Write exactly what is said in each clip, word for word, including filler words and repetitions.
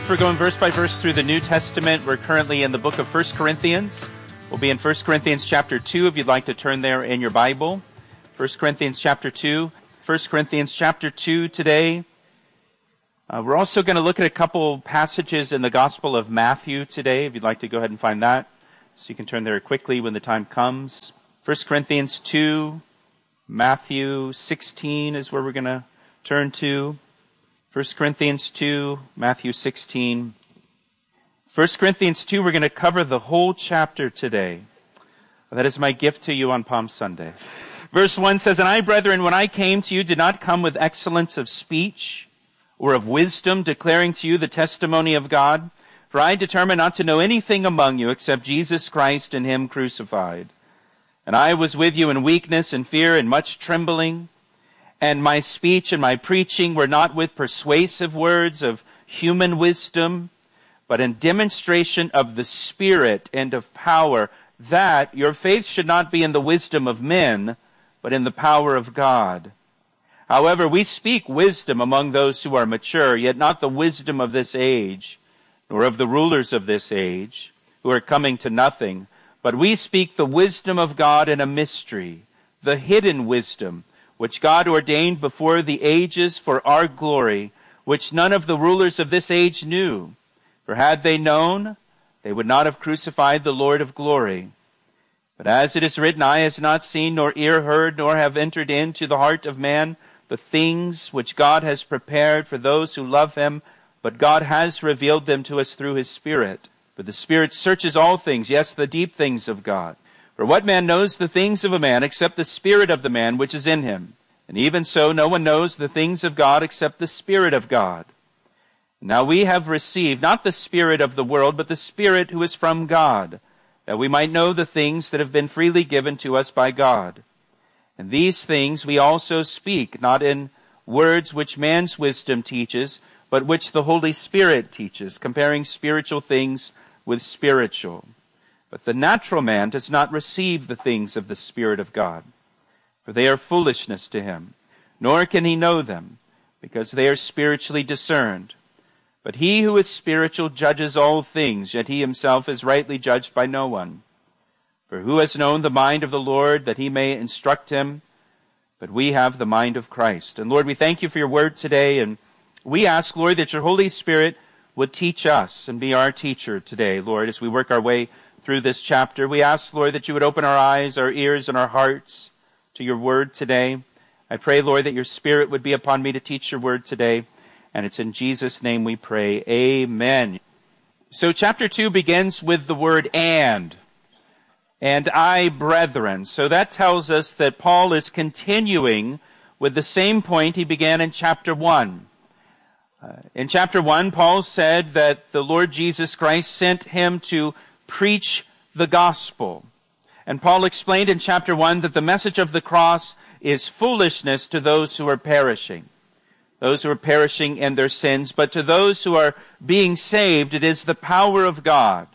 month, we're going verse by verse through the New Testament. We're currently in the book of First Corinthians. We'll be in First Corinthians chapter two, if you'd like to turn there in your Bible. First Corinthians chapter two. First Corinthians chapter two today. Uh, we're also going to look at a couple passages in the Gospel of Matthew today, if you'd like to go ahead and find that. So you can turn there quickly when the time comes. First Corinthians two, Matthew sixteen is where we're going to turn to. First Corinthians two, Matthew sixteen. First Corinthians two, we're going to cover the whole chapter today. That is my gift to you on Palm Sunday. Verse one says, "And I, brethren, when I came to you, did not come with excellence of speech or of wisdom, declaring to you the testimony of God. For I determined not to know anything among you except Jesus Christ and Him crucified. And I was with you in weakness and fear and much trembling. And my speech and my preaching were not with persuasive words of human wisdom, but in demonstration of the Spirit and of power, that your faith should not be in the wisdom of men, but in the power of God. However, we speak wisdom among those who are mature, yet not the wisdom of this age, nor of the rulers of this age, who are coming to nothing. But we speak the wisdom of God in a mystery, the hidden wisdom, which God ordained before the ages for our glory, which none of the rulers of this age knew. For had they known, they would not have crucified the Lord of glory. But as it is written, eye has not seen, nor ear heard, nor have entered into the heart of man the things which God has prepared for those who love Him, but God has revealed them to us through His Spirit. For the Spirit searches all things, yes, the deep things of God. For what man knows the things of a man except the spirit of the man which is in him? And even so, no one knows the things of God except the Spirit of God. Now we have received not the spirit of the world, but the Spirit who is from God, that we might know the things that have been freely given to us by God. And these things we also speak, not in words which man's wisdom teaches, but which the Holy Spirit teaches, comparing spiritual things with spiritual. But the natural man does not receive the things of the Spirit of God, for they are foolishness to him, nor can he know them, because they are spiritually discerned. But he who is spiritual judges all things, yet he himself is rightly judged by no one. For who has known the mind of the Lord, that he may instruct him? But we have the mind of Christ." And Lord, we thank you for your word today, and we ask, Lord, that your Holy Spirit would teach us and be our teacher today, Lord, as we work our way through this chapter. We ask, Lord, that you would open our eyes, our ears, and our hearts to your word today. I pray, Lord, that your Spirit would be upon me to teach your word today. And it's in Jesus' name we pray. Amen. So chapter two begins with the word and. And I, brethren. So that tells us that Paul is continuing with the same point he began in chapter one. Uh, in chapter one, Paul said that the Lord Jesus Christ sent him to preach the gospel. And Paul explained in chapter one that the message of the cross is foolishness to those who are perishing. Those who are perishing in their sins. But to those who are being saved, it is the power of God.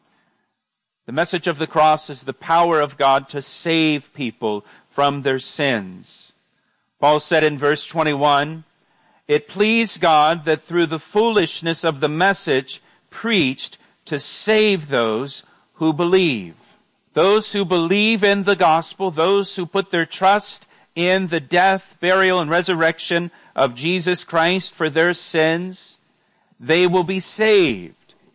The message of the cross is the power of God to save people from their sins. Paul said in verse twenty-one, "It pleased God that through the foolishness of the message preached to save those who believe." Those who believe in the gospel, those who put their trust in the death, burial, and resurrection of Jesus Christ for their sins, they will be saved.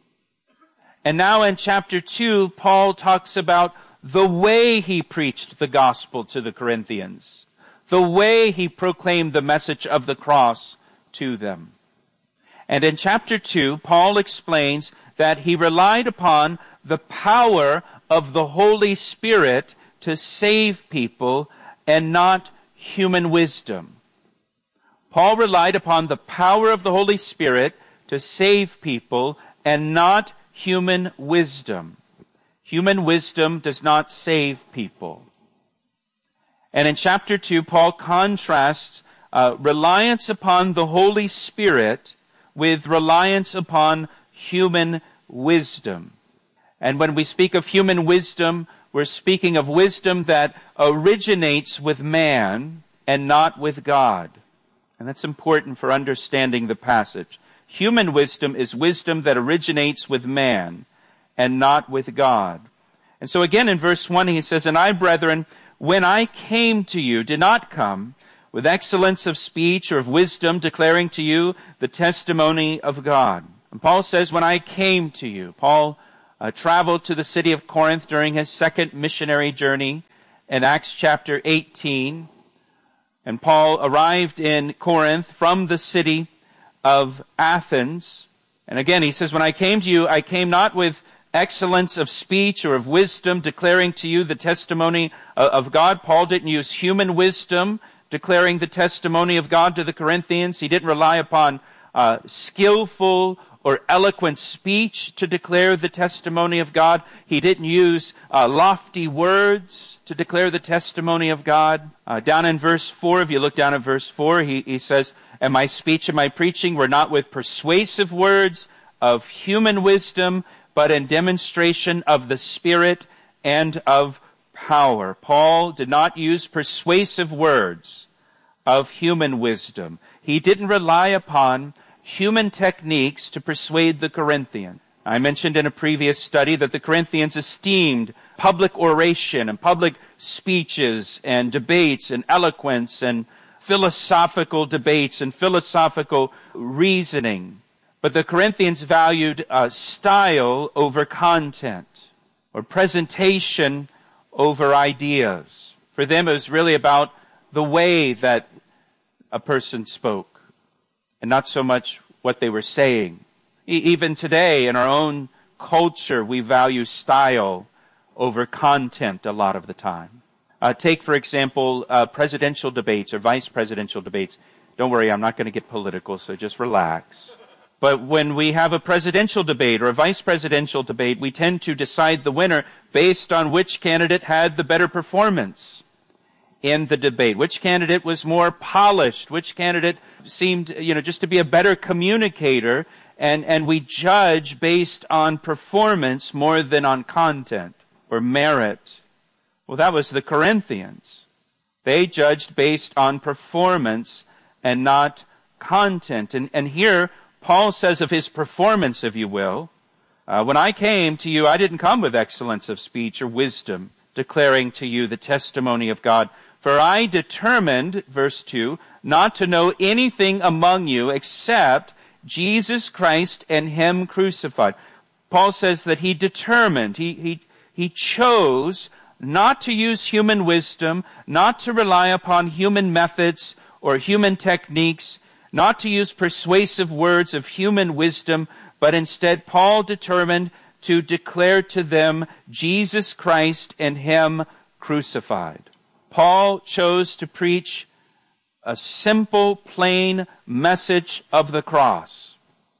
And now in chapter two, Paul talks about the way he preached the gospel to the Corinthians, the way he proclaimed the message of the cross to them. And in chapter two, Paul explains that he relied upon the power of the Holy Spirit to save people and not human wisdom. Paul relied upon the power of the Holy Spirit to save people and not human wisdom. Human wisdom does not save people. And in chapter two, Paul contrasts uh, reliance upon the Holy Spirit with reliance upon human wisdom. And when we speak of human wisdom, we're speaking of wisdom that originates with man and not with God. And that's important for understanding the passage. Human wisdom is wisdom that originates with man and not with God. And so again in verse one he says, And I, brethren, when I came to you, did not come with excellence of speech or of wisdom, declaring to you the testimony of God. And Paul says, when I came to you. Paul uh, traveled to the city of Corinth during his second missionary journey in Acts chapter eighteen. And Paul arrived in Corinth from the city of Athens. And again, he says, when I came to you, I came not with excellence of speech or of wisdom, declaring to you the testimony of God. Paul didn't use human wisdom, declaring the testimony of God to the Corinthians. He didn't rely upon uh, skillful or eloquent speech to declare the testimony of God. He didn't use uh, lofty words to declare the testimony of God. Uh, down in verse four, if you look down at verse four, he, he says, And my speech and my preaching were not with persuasive words of human wisdom, but in demonstration of the Spirit and of power. Paul did not use persuasive words of human wisdom. He didn't rely upon human techniques to persuade the Corinthians. I mentioned in a previous study that the Corinthians esteemed public oration and public speeches and debates and eloquence and philosophical debates and philosophical reasoning. But the Corinthians valued uh, style over content, or presentation over ideas. For them, it was really about the way that a person spoke, and not so much what they were saying. E- even today, in our own culture, we value style over content a lot of the time. Uh, take, for example, uh, presidential debates or vice presidential debates. Don't worry, I'm not going to get political, so just relax. But when we have a presidential debate or a vice presidential debate, we tend to decide the winner based on which candidate had the better performance in the debate, which candidate was more polished, which candidate seemed, you know, just to be a better communicator, and, and we judge based on performance more than on content or merit. Well, that was the Corinthians. They judged based on performance and not content. And, and here, Paul says of his performance, if you will, uh, when I came to you, I didn't come with excellence of speech or wisdom, declaring to you the testimony of God. For I determined, verse two, not to know anything among you except Jesus Christ and Him crucified. Paul says that he determined, he, he, he chose not to use human wisdom, not to rely upon human methods or human techniques, not to use persuasive words of human wisdom, but instead Paul determined to declare to them Jesus Christ and Him crucified. Paul chose to preach a simple, plain message of the cross.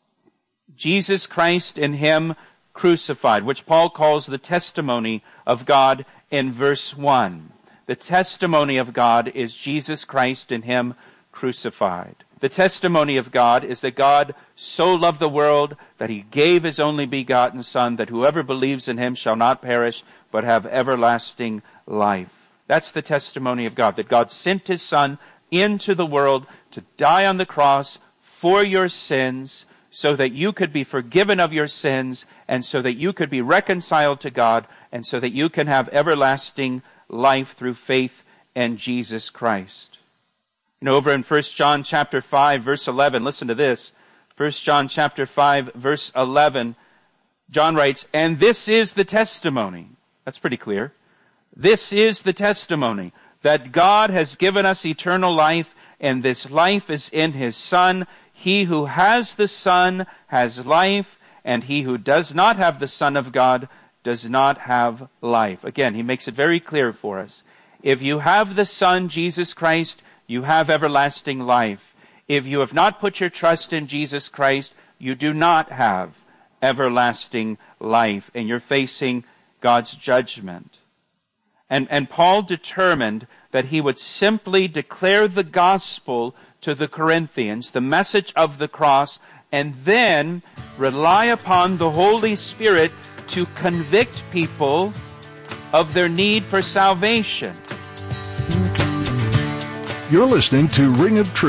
Jesus Christ and Him crucified, which Paul calls the testimony of God in verse one. The testimony of God is Jesus Christ and Him crucified. The testimony of God is that God so loved the world that He gave His only begotten Son, that whoever believes in Him shall not perish, but have everlasting life. That's the testimony of God, that God sent His Son into the world to die on the cross for your sins, so that you could be forgiven of your sins, and so that you could be reconciled to God, and so that you can have everlasting life through faith in Jesus Christ. You know, over in First John chapter five, verse eleven, listen to this. First John chapter five, verse eleven, John writes, And this is the testimony. That's pretty clear. This is the testimony, that God has given us eternal life, and this life is in His Son. He who has the Son has life, and he who does not have the Son of God does not have life. Again, he makes it very clear for us. If you have the Son, Jesus Christ, you have everlasting life. If you have not put your trust in Jesus Christ, you do not have everlasting life, and you're facing God's judgment. And, and Paul determined that he would simply declare the gospel to the Corinthians, the message of the cross, and then rely upon the Holy Spirit to convict people of their need for salvation. You're listening to Ring of Truth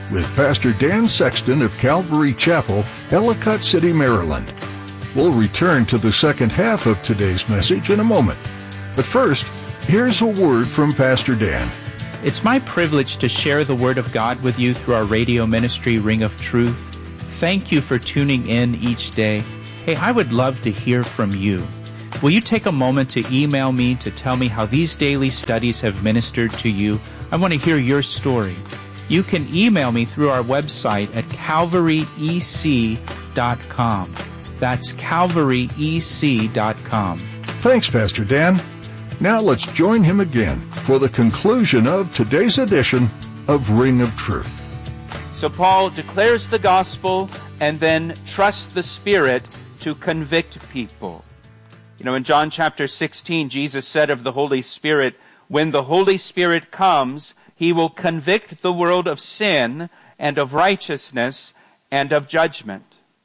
with Pastor Dan Sexton of Calvary Chapel, Ellicott City, Maryland. We'll return to the second half of today's message in a moment. But first, here's a word from Pastor Dan. It's my privilege to share the Word of God with you through our radio ministry, Ring of Truth. Thank you for tuning in each day. Hey, I would love to hear from you. Will you take a moment to email me to tell me how these daily studies have ministered to you? I want to hear your story. You can email me through our website at calvary e c dot com. That's calvary e c dot com. Thanks, Pastor Dan. Now let's join him again for the conclusion of today's edition of Ring of Truth. So Paul declares the gospel and then trusts the Spirit to convict people. You know, in John chapter sixteen, Jesus said of the Holy Spirit, when the Holy Spirit comes, he will convict the world of sin and of righteousness and of judgment.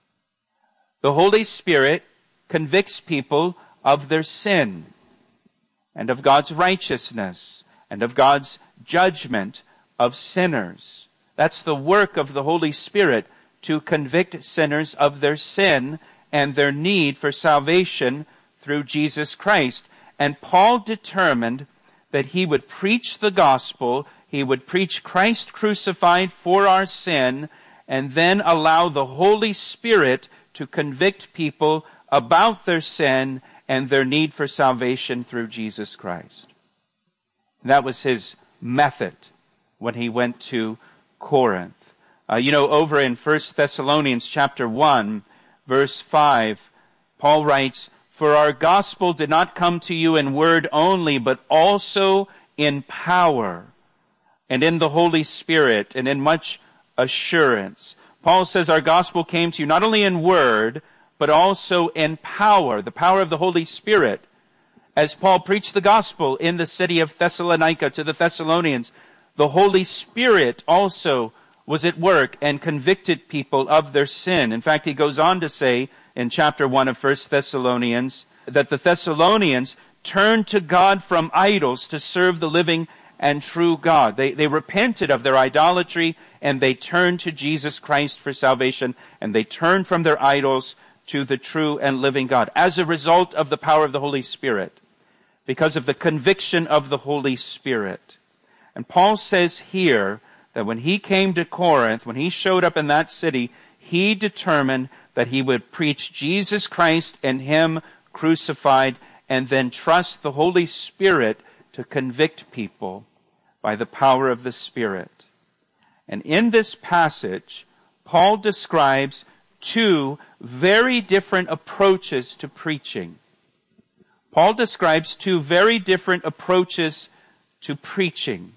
The Holy Spirit convicts people of their sin and of God's righteousness, and of God's judgment of sinners. That's the work of the Holy Spirit, to convict sinners of their sin and their need for salvation through Jesus Christ. And Paul determined that he would preach the gospel, he would preach Christ crucified for our sin, and then allow the Holy Spirit to convict people about their sin and their need for salvation through Jesus Christ. That was his method when he went to Corinth. Uh, you know, over in First Thessalonians chapter one, verse five, Paul writes, "For our gospel did not come to you in word only, but also in power, and in the Holy Spirit, and in much assurance." Paul says our gospel came to you not only in word, but also in power, the power of the Holy Spirit. As Paul preached the gospel in the city of Thessalonica to the Thessalonians, the Holy Spirit also was at work and convicted people of their sin. In fact, he goes on to say in chapter one of First Thessalonians that the Thessalonians turned to God from idols to serve the living and true God. They, they repented of their idolatry, and they turned to Jesus Christ for salvation, and they turned from their idols to the true and living God, as a result of the power of the Holy Spirit, because of the conviction of the Holy Spirit. And Paul says here that when he came to Corinth, when he showed up in that city, he determined that he would preach Jesus Christ and him crucified, and then trust the Holy Spirit to convict people by the power of the Spirit. And in this passage, Paul describes two very different approaches to preaching. Paul describes two very different approaches to preaching.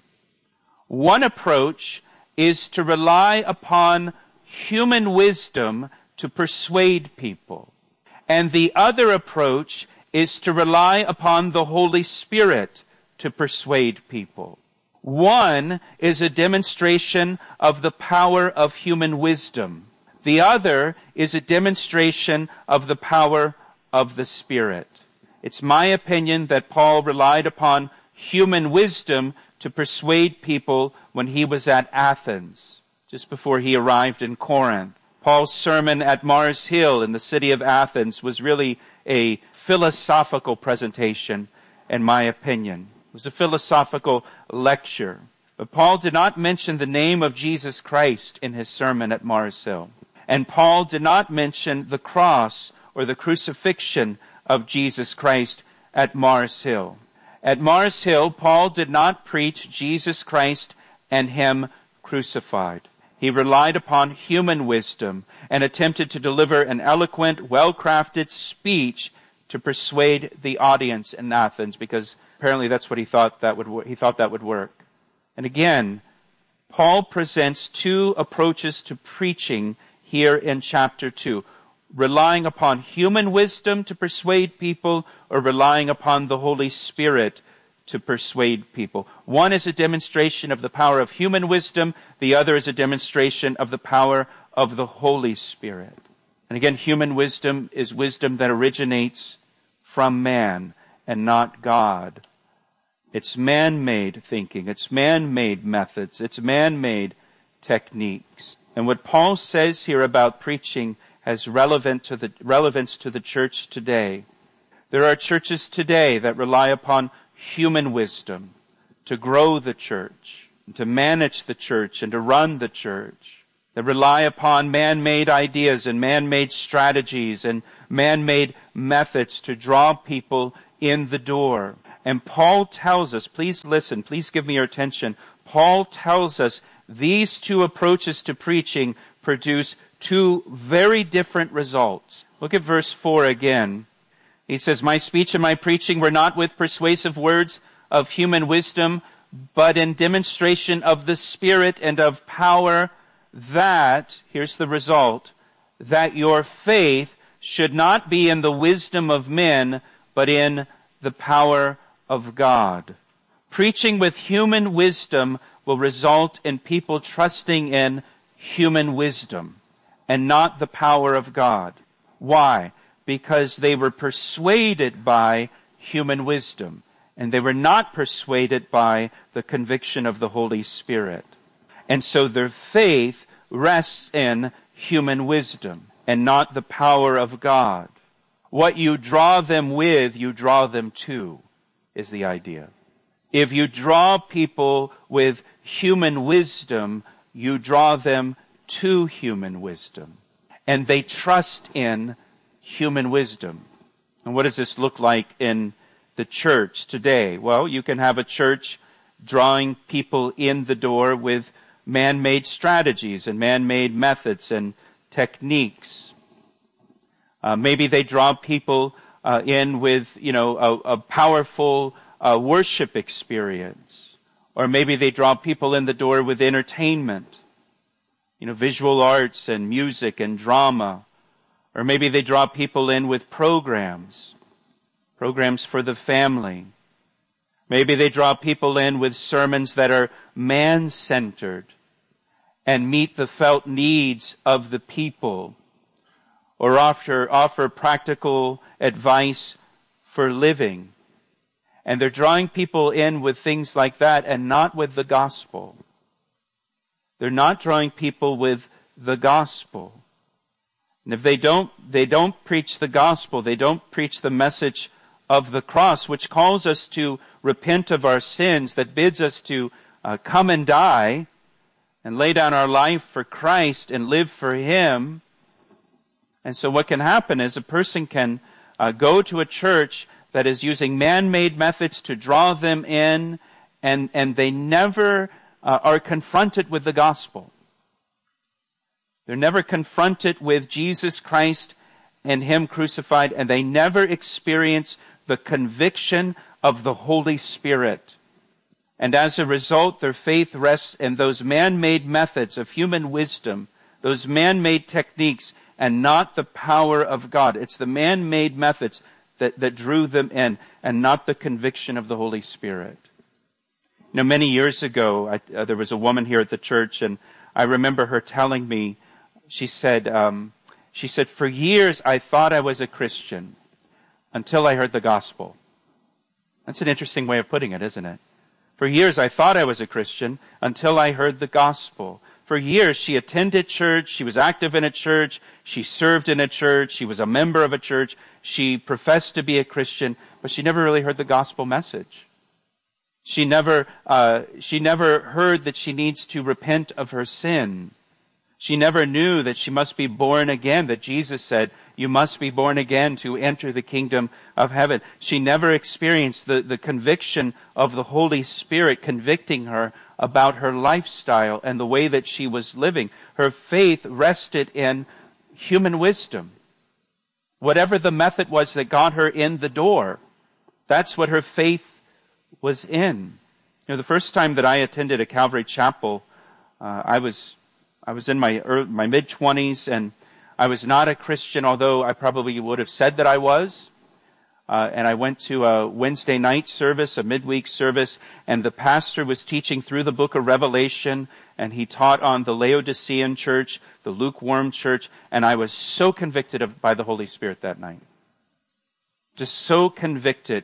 One approach is to rely upon human wisdom to persuade people. And the other approach is to rely upon the Holy Spirit to persuade people. One is a demonstration of the power of human wisdom. The other is a demonstration of the power of the Spirit. It's my opinion that Paul relied upon human wisdom to persuade people when he was at Athens, just before he arrived in Corinth. Paul's sermon at Mars Hill in the city of Athens was really a philosophical presentation, in my opinion. It was a philosophical lecture. But Paul did not mention the name of Jesus Christ in his sermon at Mars Hill. And Paul did not mention the cross or the crucifixion of Jesus Christ at Mars Hill. At Mars Hill, Paul did not preach Jesus Christ and him crucified. He relied upon human wisdom and attempted to deliver an eloquent, well-crafted speech to persuade the audience in Athens, because apparently that's what he thought that would he thought that would work. And again, Paul presents two approaches to preaching here in chapter two, relying upon human wisdom to persuade people or relying upon the Holy Spirit to persuade people. One is a demonstration of the power of human wisdom. The other is a demonstration of the power of the Holy Spirit. And again, human wisdom is wisdom that originates from man and not God. It's man-made thinking. It's man-made methods. It's man-made techniques. And what Paul says here about preaching has relevant to the, relevance to the church today. There are churches today that rely upon human wisdom to grow the church, and to manage the church, and to run the church. That rely upon man-made ideas and man-made strategies and man-made methods to draw people in the door. And Paul tells us, please listen, please give me your attention. Paul tells us these two approaches to preaching produce two very different results. Look at verse four again. He says, "My speech and my preaching were not with persuasive words of human wisdom, but in demonstration of the Spirit and of power, that," here's the result, "that your faith should not be in the wisdom of men, but in the power of God." Preaching with human wisdom will result in people trusting in human wisdom and not the power of God. Why? Because they were persuaded by human wisdom, and they were not persuaded by the conviction of the Holy Spirit. And so their faith rests in human wisdom and not the power of God. What you draw them with, you draw them to, is the idea. If you draw people with human wisdom, you draw them to human wisdom. And they trust in human wisdom. And what does this look like in the church today? Well, you can have a church drawing people in the door with man-made strategies and man-made methods and techniques. Uh, maybe they draw people uh, in with, you know, a, a powerful uh, worship experience. Or maybe they draw people in the door with entertainment, you know, visual arts and music and drama. Or maybe they draw people in with programs, programs for the family. Maybe they draw people in with sermons that are man-centered and meet the felt needs of the people, or offer, offer practical advice for living. And they're drawing people in with things like that and not with the gospel. They're not drawing people with the gospel. And if they don't, they don't preach the gospel, they don't preach the message of the cross, which calls us to repent of our sins, that bids us to uh, come and die and lay down our life for Christ and live for Him. And so what can happen is a person can uh, go to a church that is using man-made methods to draw them in, and, and they never uh, are confronted with the gospel. They're never confronted with Jesus Christ and Him crucified, and they never experience the conviction of the Holy Spirit. And as a result, their faith rests in those man-made methods of human wisdom, those man-made techniques, and not the power of God. It's the man-made methods that, that drew them in, and not the conviction of the Holy Spirit. You know, many years ago, I, uh, there was a woman here at the church, and I remember her telling me, she said, um, she said, "For years I thought I was a Christian until I heard the gospel." That's an interesting way of putting it, isn't it? For years I thought I was a Christian until I heard the gospel. For years she attended church, she was active in a church, she served in a church, she was a member of a church, she professed to be a Christian, but she never really heard the gospel message. She never, uh, she never heard that she needs to repent of her sin. She never knew that she must be born again, that Jesus said, "You must be born again to enter the kingdom of heaven." She never experienced the, the conviction of the Holy Spirit convicting her about her lifestyle and the way that she was living. Her faith rested in human wisdom. Whatever the method was that got her in the door, that's what her faith was in. You know, the first time that I attended a Calvary chapel, uh, I was I was in my early, my mid-twenties, and I was not a Christian, although I probably would have said that I was. Uh, and I went to a Wednesday night service, a midweek service, and the pastor was teaching through the book of Revelation, and he taught on the Laodicean church, the lukewarm church, and I was so convicted of, by the Holy Spirit that night. Just so convicted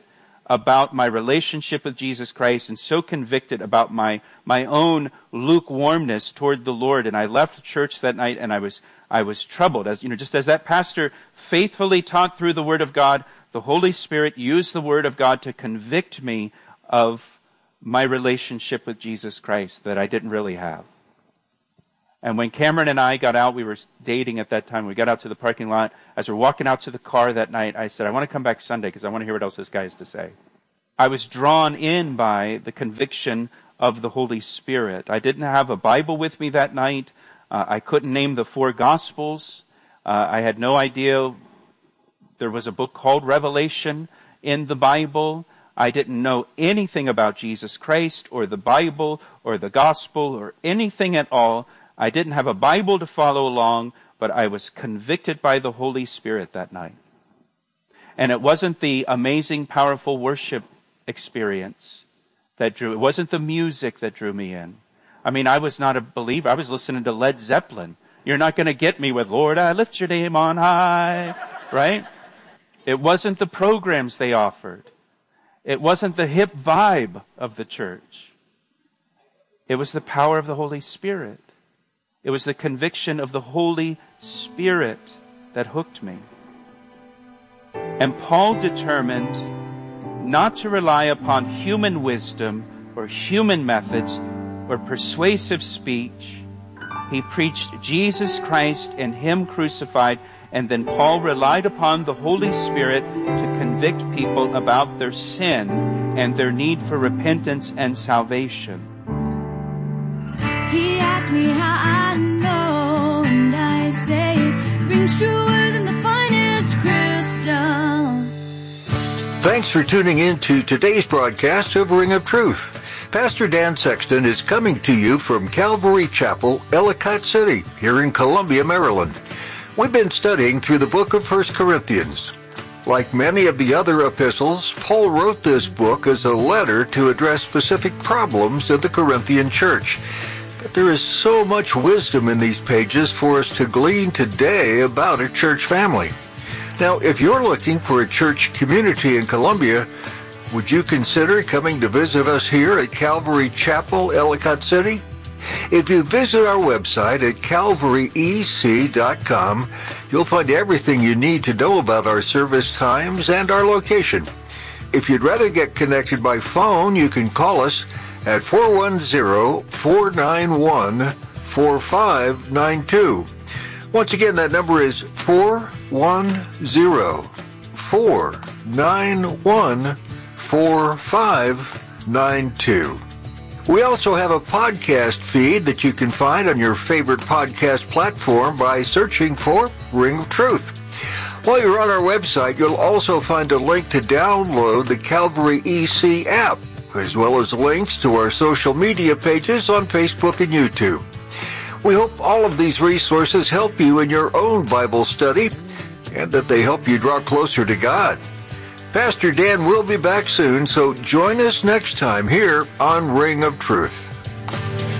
about my relationship with Jesus Christ and so convicted about my my own lukewarmness toward the Lord. And I left church that night and I was I was troubled. As you know, just as that pastor faithfully taught through the Word of God, the Holy Spirit used the Word of God to convict me of my relationship with Jesus Christ that I didn't really have. And when Cameron and I got out, we were dating at that time, we got out to the parking lot. As we're walking out to the car that night, I said, I want to come back Sunday because I want to hear what else this guy has to say. I was drawn in by the conviction of the Holy Spirit. I didn't have a Bible with me that night. Uh, I couldn't name the four Gospels. Uh, I had no idea there was a book called Revelation in the Bible. I didn't know anything about Jesus Christ or the Bible or the Gospel or anything at all. I didn't have a Bible to follow along, but I was convicted by the Holy Spirit that night. And it wasn't the amazing, powerful worship experience that drew. It wasn't the music that drew me in. I mean, I was not a believer. I was listening to Led Zeppelin. You're not going to get me with, Lord, I lift your name on high, right? It wasn't the programs they offered. It wasn't the hip vibe of the church. It was the power of the Holy Spirit. It was the conviction of the Holy Spirit that hooked me. And Paul determined not to rely upon human wisdom or human methods or persuasive speech. He preached Jesus Christ and Him crucified, and then Paul relied upon the Holy Spirit to convict people about their sin and their need for repentance and salvation. He asked me how I know, and I say it rings truer than the finest crystal. Thanks for tuning in to today's broadcast of Ring of Truth. Pastor Dan Sexton is coming to you from Calvary Chapel, Ellicott City, here in Columbia, Maryland. We've been studying through the book of First Corinthians. Like many of the other epistles, Paul wrote this book as a letter to address specific problems of the Corinthian church. But there is so much wisdom in these pages for us to glean today about a church family. Now, if you're looking for a church community in Columbia, would you consider coming to visit us here at Calvary Chapel, Ellicott City? If you visit our website at calvary e c dot com, you'll find everything you need to know about our service times and our location. If you'd rather get connected by phone, you can call us at four one zero, four nine one, four five nine two. Once again, that number is four one zero, four nine one, four five nine two. We also have a podcast feed that you can find on your favorite podcast platform by searching for Ring of Truth. While you're on our website, you'll also find a link to download the Calvary E C app, as well as links to our social media pages on Facebook and YouTube. We hope all of these resources help you in your own Bible study and that they help you draw closer to God. Pastor Dan will be back soon, so join us next time here on Ring of Truth.